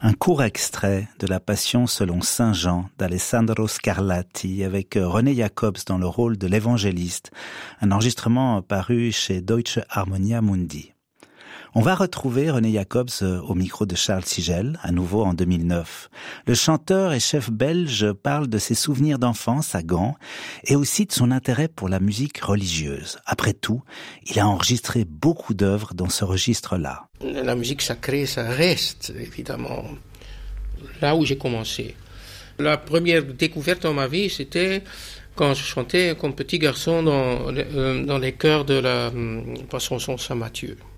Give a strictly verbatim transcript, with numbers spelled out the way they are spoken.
Un court extrait de la Passion selon saint Jean d'Alessandro Scarlatti avec René Jacobs dans le rôle de l'évangéliste, un enregistrement paru chez Deutsche Harmonia Mundi. On va retrouver René Jacobs au micro de Charles Sigel, à nouveau en deux mille neuf. Le chanteur et chef belge parle de ses souvenirs d'enfance à Gand et aussi de son intérêt pour la musique religieuse. Après tout, il a enregistré beaucoup d'œuvres dans ce registre-là. La musique sacrée, ça reste évidemment là où j'ai commencé. La première découverte dans ma vie, c'était quand je chantais comme petit garçon dans, dans les chœurs de la Passion Saint Matthieu.